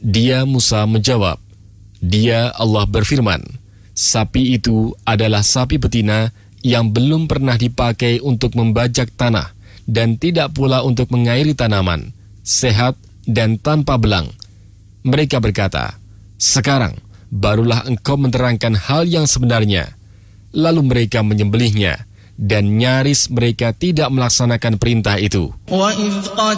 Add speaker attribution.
Speaker 1: Dia Musa menjawab, "Dia Allah berfirman, sapi itu adalah sapi betina yang belum pernah dipakai untuk membajak tanah dan tidak pula untuk mengairi tanaman, sehat dan tanpa belang." Mereka berkata, "Sekarang barulah engkau menerangkan hal yang sebenarnya." Lalu mereka menyembelihnya, dan nyaris mereka tidak melaksanakan perintah itu.